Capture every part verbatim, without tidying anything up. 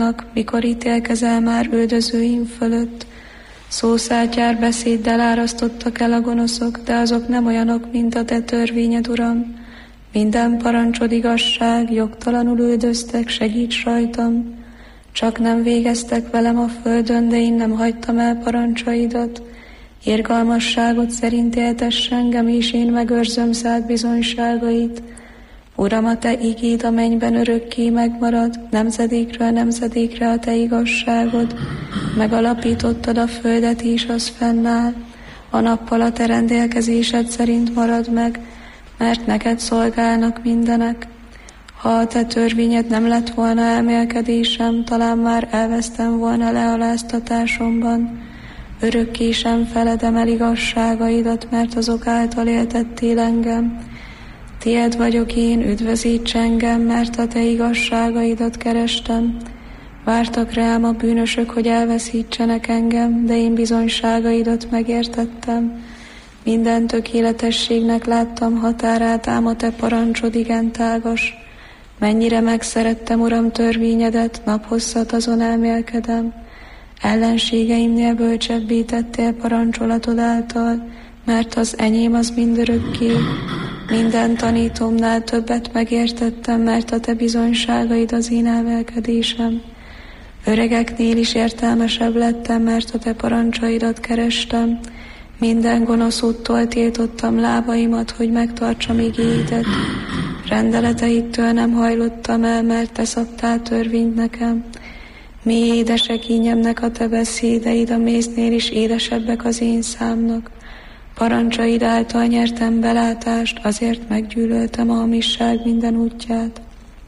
mikor ítélkezel már üldözőim fölött. Szószátyár beszéddel árasztottak el a gonoszok, de azok nem olyanok, mint a te törvényed, Uram. Minden parancsod igazság, jogtalanul üldöztek, segíts rajtam. Csak nem végeztek velem a földön, de én nem hagytam el parancsaidat. Irgalmasságod szerint éltess engem, és én megőrzöm szád bizonyságait. Uram, a te igéd a mennyben örökké megmarad, nemzedékről nemzedékre a te igazságod. Megalapítottad a földet, és az fennáll. A nappal a te rendelkezésed szerint marad meg, mert neked szolgálnak mindenek. Ha a te törvényed nem lett volna elmélkedésem, talán már elvesztem volna lealáztatásomban. Örökké sem feledem el igazságaidat, mert azok által éltettél engem. Tied vagyok én, üdvözíts engem, mert a te igazságaidat kerestem. Vártak rám a bűnösök, hogy elveszítsenek engem, de én bizonyságaidat megértettem. Minden tökéletességnek láttam határát, ám a te parancsod igen tágas. Mennyire megszerettem, Uram, törvényedet, naphosszat azon elmélkedem. Ellenségeimnél bölcsebbé tettél parancsolatod által, mert az enyém az mindörökké. Minden tanítómnál többet megértettem, mert a te bizonyságaid az én elmélkedésem. Öregeknél is értelmesebb lettem, mert a te parancsaidat kerestem. Minden gonosz úttól tiltottam lábaimat, hogy megtartsam igéidet. Rendeleteittől nem hajlottam el, mert te szabtál törvényt nekem. Mi édesek ínyemnek a te beszédeid, a méznél is édesebbek az én számnak. Parancsaid által nyertem belátást, azért meggyűlöltem a hamisság minden útját.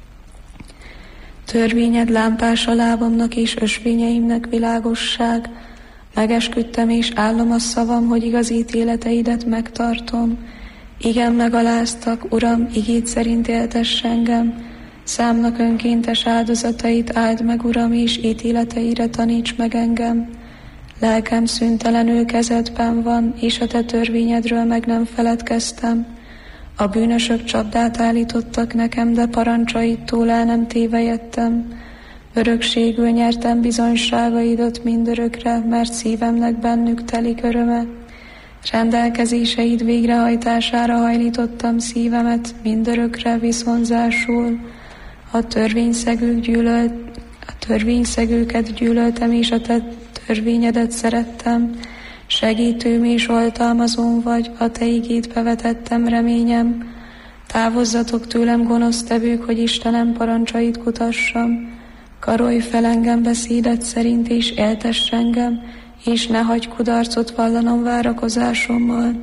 Törvényed lámpás a lábamnak és ösvényeimnek világosság. Megesküdtem és állom a szavam, hogy igaz ítéleteidet megtartom. Igen, megaláztak, Uram, igéd szerint éltess engem. Számnak önkéntes áldozatait áld meg, Uram, és ítéleteire taníts meg engem. Lelkem szüntelenül kezedben van, és a te törvényedről meg nem feledkeztem. A bűnösök csapdát állítottak nekem, de parancsaidtól el nem tévejettem. Örökségül nyertem bizonyságaidat mindörökre, mert szívemnek bennük telik öröme. Rendelkezéseid végrehajtására hajlítottam szívemet, mindörökre viszonzásul. A törvényszegők gyűlölt, a törvényszegőket gyűlöltem, és a te törvényedet szerettem. Segítőm és oltalmazóm vagy, a te igédbe vetettem reményem. Távozzatok tőlem, gonosztevők, hogy Istenem parancsait kutassam. Karolj fel engem beszédet szerint, és éltess engem, és ne hagyj kudarcot vallanom várakozásommal.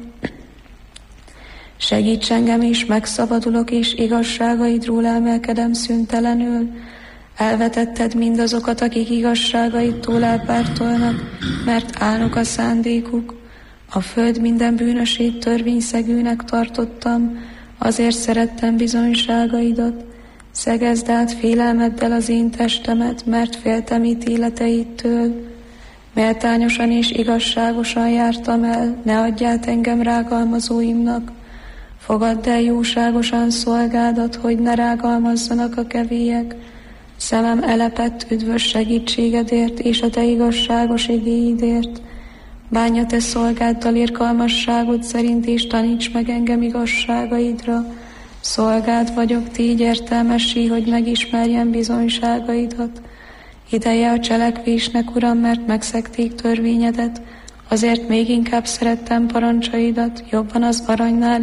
Segíts engem, és megszabadulok, és igazságaidról elmélkedem szüntelenül. Elvetetted mindazokat, akik igazságaidtól elpártolnak, mert álnok a szándékuk. A föld minden bűnösét törvényszegőnek tartottam, azért szerettem bizonyságaidat. Szegezd át félelmeddel az én testemet, mert féltem ítéleteidtől. Méltányosan és igazságosan jártam el, ne adj át engem rágalmazóimnak. Fogadd el jóságosan szolgádat, hogy ne rágalmazzanak a kevélyek. Szemem elepett üdvös segítségedért és a te igazságos igéidért. Bánja te szolgáddal irgalmasságod szerint, és taníts meg engem igazságaidra. Szolgád vagyok, tégy értelmessé, hogy megismerjem bizonyságaidat. Ideje a cselekvésnek, Uram, mert megszegték törvényedet, azért még inkább szerettem parancsaidat, jobban az aranynál